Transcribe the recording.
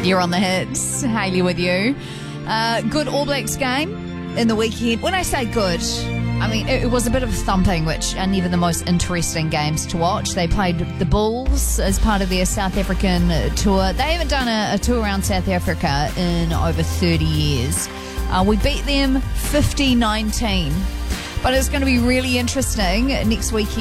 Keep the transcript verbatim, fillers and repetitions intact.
You're on the hits. Hayley with you. Uh, good All Blacks game in the weekend. When I say good, I mean it, it was a bit of thumping, which are never the most interesting games to watch. They played the Bulls as part of their South African tour. They haven't done a, a tour around South Africa in over thirty years. Uh, we beat them fifty nineteen. But it's going to be really interesting next weekend.